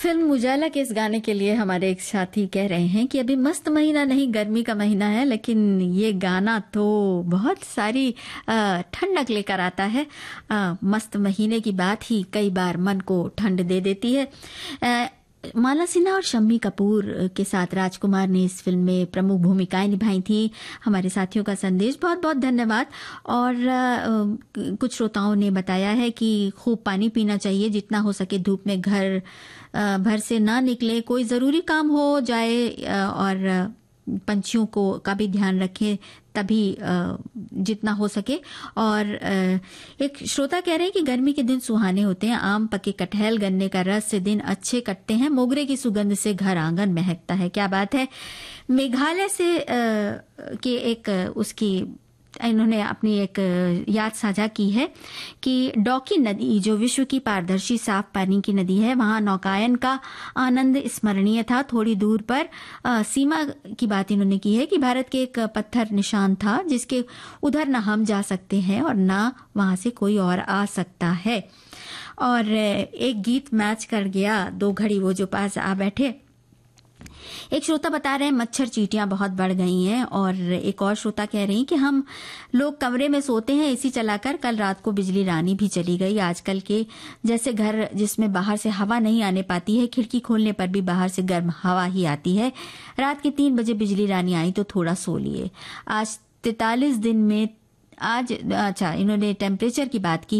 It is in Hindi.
फिल्म उजाला के इस गाने के लिए हमारे एक साथी कह रहे हैं कि अभी मस्त महीना नहीं, गर्मी का महीना है, लेकिन ये गाना तो बहुत सारी ठंडक लेकर आता है। मस्त महीने की बात ही कई बार मन को ठंड दे देती है। माला सिन्हा और शम्मी कपूर के साथ राजकुमार ने इस फिल्म में प्रमुख भूमिकाएं निभाई थी। हमारे साथियों का संदेश बहुत बहुत धन्यवाद। और कुछ श्रोताओं ने बताया है कि खूब पानी पीना चाहिए, जितना हो सके धूप में घर भर से ना निकले, कोई ज़रूरी काम हो जाए और पंछियों का भी ध्यान रखें तभी जितना हो सके। और एक श्रोता कह रहे हैं कि गर्मी के दिन सुहाने होते हैं, आम, पके कटहल, गन्ने का रस से दिन अच्छे कटते हैं, मोगरे की सुगंध से घर आंगन महकता है। क्या बात है। मेघालय से के एक उसकी इन्होंने अपनी एक याद साझा की है कि डॉकी नदी जो विश्व की पारदर्शी साफ पानी की नदी है, वहां नौकायन का आनंद स्मरणीय था। थोड़ी दूर पर सीमा की बात इन्होंने की है कि भारत के एक पत्थर निशान था जिसके उधर न हम जा सकते हैं और न वहां से कोई और आ सकता है। और एक गीत मैच कर गया, दो घड़ी वो जो पास आ बैठे। एक श्रोता बता रहे हैं मच्छर चींटियां बहुत बढ़ गई हैं। और एक और श्रोता कह रही हैं कि हम लोग कमरे में सोते हैं एसी चलाकर, कल रात को बिजली रानी भी चली गई। आजकल के जैसे घर जिसमें बाहर से हवा नहीं आने पाती है, खिड़की खोलने पर भी बाहर से गर्म हवा ही आती है। रात के 3 बजे बिजली रानी आई तो थोड़ा सो लिए। आज 43 दिन में इन्होंने टेम्परेचर की बात की